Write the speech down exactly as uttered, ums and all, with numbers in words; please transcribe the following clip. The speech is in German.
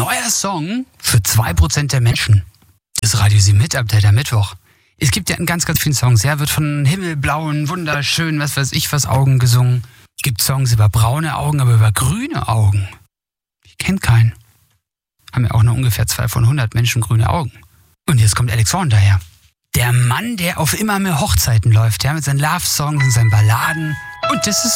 neuer Song für zwei Prozent der Menschen. Das Radio Sie mit Update am Mittwoch. Es gibt ja in ganz, ganz vielen Songs. Ja, wird von himmelblauen, wunderschönen, was weiß ich, was Augen gesungen. Es gibt Songs über braune Augen, aber über grüne Augen. Ich kenne keinen. Haben ja auch nur ungefähr zwei von hundert Menschen grüne Augen. Und jetzt kommt Alex Horn daher. Der Mann, der auf immer mehr Hochzeiten läuft, ja, mit seinen Love-Songs und seinen Balladen. Und das ist